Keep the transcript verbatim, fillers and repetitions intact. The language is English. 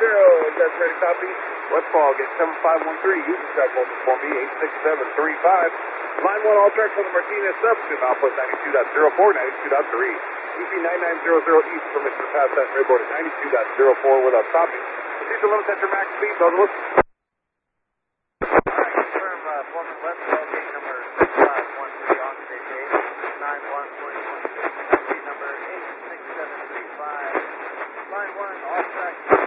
zero. That's ready, copy. Westfall, get seven five one three. Houston track voltage for me, eight six seven three five. Line one, all track for the Martinez substitute. Outpost ninety-two point zero four, ninety-two point three. E P nine nine zero zero East, permission to pass that railroad at ninety-two point zero four without stopping. Proceed to limit at your max speed, on the Alright, confirm, uh, Foreman Westfall, gate number six five one three on stage eight, nine one point one six, gate number eight six seven three five. Line one, all track.